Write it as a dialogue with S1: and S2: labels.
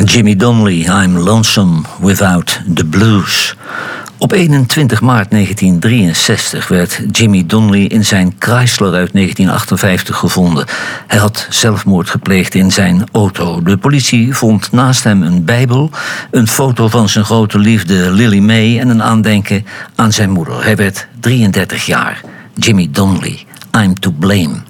S1: Jimmy Donnelly, I'm Lonesome Without the Blues. Op 21 maart 1963 werd Jimmy Donnelly in zijn Chrysler uit 1958 gevonden. Hij had zelfmoord gepleegd in zijn auto. De politie vond naast hem een bijbel, een foto van zijn grote liefde Lily Mae en een aandenken aan zijn moeder. Hij werd 33 jaar. Jimmy Donnelly, I'm to blame.